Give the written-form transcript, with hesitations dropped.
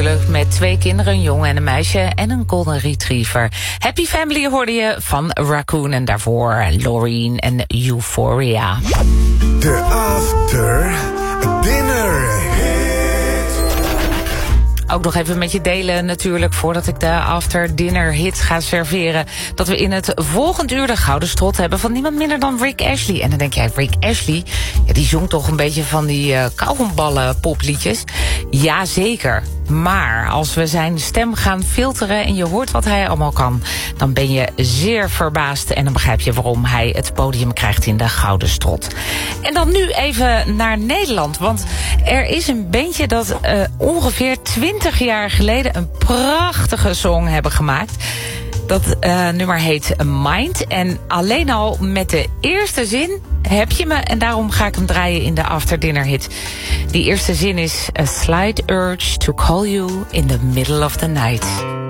Met 2 kinderen, een jongen en een meisje en een golden retriever. Happy Family hoorde je van Raccoon en daarvoor Loreen en Euphoria. De After Dinner Hit. Ook nog even met je delen natuurlijk, voordat ik de After Dinner Hit ga serveren, dat we in het volgend uur de Gouden Strot hebben van niemand minder dan Rick Astley. En dan denk jij, Rick Astley, ja, die zongt toch een beetje van die kauwgomballen popliedjes? Jazeker. Maar als we zijn stem gaan filteren en je hoort wat hij allemaal kan, dan ben je zeer verbaasd en dan begrijp je waarom hij het podium krijgt in de Gouden Strot. En dan nu even naar Nederland, want er is een bandje dat ongeveer 20 jaar geleden een prachtige song hebben gemaakt. Dat nummer heet Mind. En alleen al met de eerste zin heb je me. En daarom ga ik hem draaien in de After Dinner Hit. Die eerste zin is: A slight urge to call you in the middle of the night.